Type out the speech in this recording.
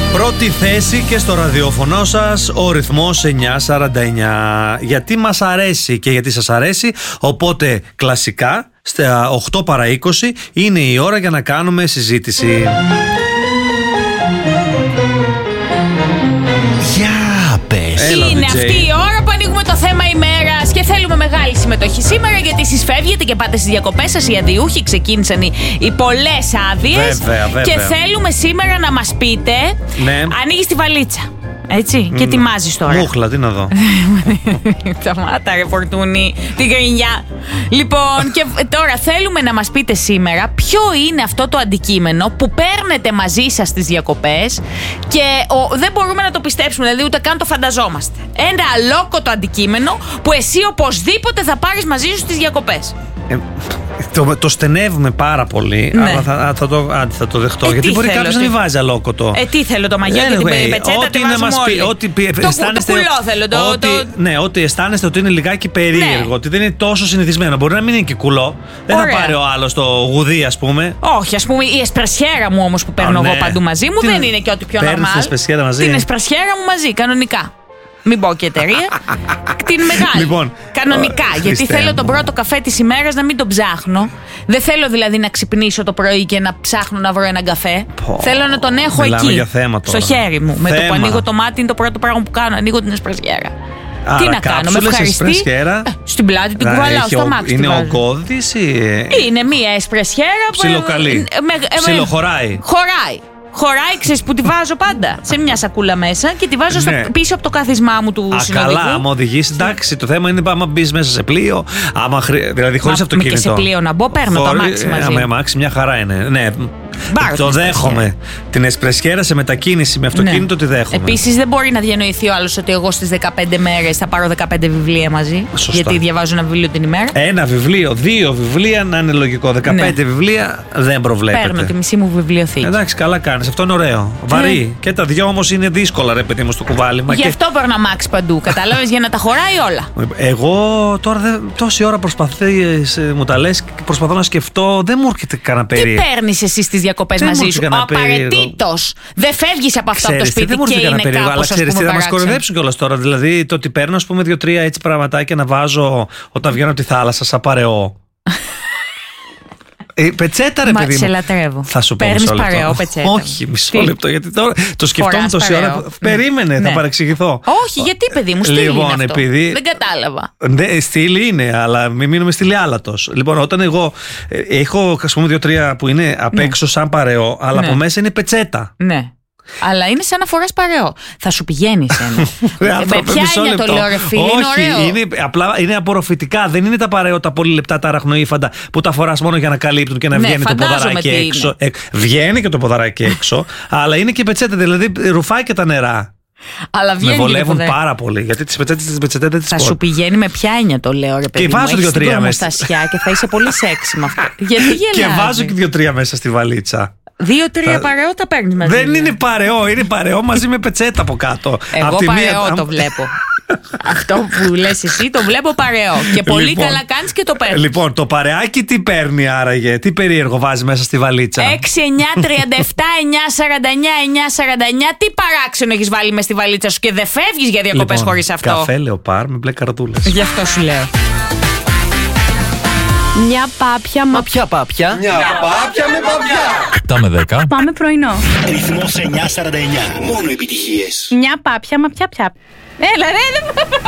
Πρώτη θέση και στο ραδιόφωνο σας ο ρυθμός 949. Γιατί μας αρέσει και γιατί σας αρέσει, οπότε κλασικά στα 8 παρά 20 είναι η ώρα για να κάνουμε συζήτηση. Για πες. Είναι αυτή η ώρα που ανοίγουμε το θέμα ημέρας και θέλουμε μεγάλη συμμετοχή σήμερα, γιατί εσείς φεύγετε και πάτε στις διακοπές σας. Οι αδειούχοι ξεκίνησαν οι πολλές άδειες. Βέβαια. Και θέλουμε σήμερα να μας πείτε. Ναι. Ανοίγεις τη βαλίτσα, έτσι, και ετοιμάζεις τώρα. Μούχλα, τι να δω. Σταμάτα ρε Φορτούνη, την γκρινιά. Λοιπόν, και τώρα θέλουμε να μας πείτε σήμερα ποιο είναι αυτό το αντικείμενο που παίρνετε μαζί σας στις διακοπές και δεν μπορούμε να το πιστέψουμε, δηλαδή ούτε καν το φανταζόμαστε. Ένα αλόκοτο αντικείμενο που εσύ οπωσδήποτε θα πάρεις μαζί σου στις διακοπές. Το στενεύουμε πάρα πολύ, Ναι. αλλά θα το δεχτώ. Γιατί μπορεί κάποιος να μην βάζει αλόκοτο. Τι θέλω, το μαγιό και την πετσέτα, τη βάζουμε όλοι. Το πουλό θέλω. Ναι, ότι αισθάνεστε ότι είναι λιγάκι περίεργο, Ναι. ότι δεν είναι τόσο συνηθισμένο. Μπορεί να μην είναι και κουλό. Δεν θα πάρει ο άλλος το γουδί, ας πούμε. Όχι, ας πούμε η εσπρεσιέρα μου όμως που παίρνω εγώ παντού μαζί μου δεν είναι και ό,τι πιο Παίρνεις normal. την εσπρεσιέρα μαζί? Την εσπρεσιέρα μου μαζί, κανονικά. Μην πω και εταιρεία. Την μεγάλη. Λοιπόν, κανονικά. Γιατί Χριστέ θέλω μου. τον πρώτο καφέ της ημέρας να μην τον ψάχνω. Δεν θέλω δηλαδή να ξυπνήσω το πρωί και να ψάχνω να βρω έναν καφέ. Θέλω να τον έχω μιλάμε εκεί. για θέμα τώρα. Στο χέρι μου. Με το που Θέμα. ανοίγω το μάτι είναι το πρώτο πράγμα που κάνω. Ανοίγω την εσπρεσιέρα. Άρα, Τι να κάνω, με κάψουλες, ευχαριστεί. εσπρεσιέρα. Στην πλάτη την κουβαλάω στο μάξι. Είναι ογκώδης ή. Είναι μία εσπρεσιέρα που. Ψιλοκαλή. Ψιλοχωράει. Χωράει, ξέρεις που τη βάζω πάντα σε μια σακούλα μέσα και τη βάζω Ναι. πίσω από το κάθισμά μου του συνοδικού. Καλά, άμα οδηγήσει, εντάξει. Το θέμα είναι άμα μπει μέσα σε πλοίο, δηλαδή χωρίς Μα αυτοκίνητο. και σε πλοίο να μπω, παίρνω το αμάξι μαζί. Με αμάξι, μια χαρά είναι. Ναι, Μπάρω το την δέχομαι. Την εσπρεσιέρα σε μετακίνηση με αυτοκίνητο τη δέχομαι. Επίσης δεν μπορεί να διανοηθεί ο άλλος ότι εγώ στις 15 μέρες θα πάρω 15 βιβλία μαζί. Σωστά. Γιατί διαβάζω ένα βιβλίο την ημέρα. Ένα βιβλίο, 2 βιβλία να είναι λογικό. 15 βιβλία δεν προβλέπεται. Παίρνω τη μισή μου βιβλιοθήκη. Εντάξει, καλά κάνεις. Αυτό είναι ωραίο. Βαρύ. Και τα δυο όμως είναι δύσκολα, ρε παιδί μου, στο κουβάλιμα. Γι' αυτό παίρνω αμάξι παντού. Κατάλαβες, για να τα χωράει όλα. Εγώ τώρα τόση ώρα μου τα λες και προσπαθώ να σκεφτώ. Δεν μου έρχεται κανένα περίεργο. Τι παίρνεις εσύ στις διακοπές Δεν μου μαζί έρχεται σου? κανένα περίεργο. Απαραίτητος. Δεν φεύγεις από αυτό από το σπίτι δεν μου και έρχεται είναι κανένα περίεργο. Αλλά κάπως, ας ξέρεις τι, πούμε, θα μας παράξενο. κοροϊδέψουν κιόλας τώρα. Δηλαδή το ότι παίρνω, ας πούμε, 2-3 έτσι πραγματάκια να βάζω όταν βγαίνω από τη θάλασσα σαν παρεό. Πετσέτα, ρε παιδί μου. Σε λατρεύω. Θα σου πω Παίρνεις μισό λεπτό. παρεό πετσέτα. Όχι, μισό λεπτό. Γιατί τώρα το σκεφτόμουν τόση παρεό. ώρα. Περίμενε, θα παρεξηγηθώ. Όχι, γιατί παιδί μου, στήλη Λοιπόν, είναι αυτό. επειδή- Δεν κατάλαβα. Ναι, στήλη είναι, αλλά μην μείνουμε στήλη άλατος. Λοιπόν, όταν εγώ έχω, ας πούμε, 2-3 που είναι απ' έξω σαν παρεό, αλλά Ναι. από μέσα είναι πετσέτα. Ναι. Αλλά είναι σαν να φοράς παρεό. Θα σου πηγαίνει ένα. Ρε, Με άνθρωπε, ποια μισό έννοια το λεπτό. λέω, ρε φίλε, είναι Όχι, ωραίο. απλά είναι απορροφητικά. Δεν είναι τα παρεό, τα πολύ λεπτά, τα αραχνοήφαντα που τα φοράς μόνο για να καλύπτουν και να Ναι, βγαίνει το φαντάζομαι ποδαράκι τι έξω. Βγαίνει και το ποδαράκι έξω, αλλά είναι και πετσέτα, δηλαδή ρουφάει και τα νερά. Αλλά Με βγαίνει βολεύουν λίγο, πάρα πολύ. Γιατί τις πετσέτες δεν τις Θα πω. σου πηγαίνει με ποια έννοια το λέω, ρε παιδί μου. βάζω Έχεις 2-3 την μέσα. κορμοστασιά και θα είσαι πολύ σεξι με αυτό. Γιατί Και γελάς? βάζω και 2-3 μέσα στη βαλίτσα. 2-3 παρεό τα παίρνεις μαζί. Δεν μου. είναι παρεό, είναι παρεό μαζί με πετσέτα από κάτω. Εγώ Απ' τη παρεό μία- το βλέπω. Αυτό που λες εσύ το βλέπω παρεό. Και πολύ Λοιπόν, καλά κάνεις και το παίρνεις. Λοιπόν, το παρεάκι τι παίρνει άραγε, τι περίεργο βάζει μέσα στη βαλίτσα. 6, 9, 37, 9, 49, 9, 49. Τι παράξενο έχεις βάλει μες στη βαλίτσα σου και δεν φεύγεις για διακοπές Λοιπόν, χωρίς αυτό. Καφέ λεοπάρ με μπλε καρδούλες. Γι' αυτό σου λέω. Μια πάπια, Μα ποια πάπια? Μια πάπια με παπιά. 7 με 10. πάμε πρωινό. Ρυθμός 949. Μόνο επιτυχίες. Μια πάπια, μα ποια. Έλα ρε,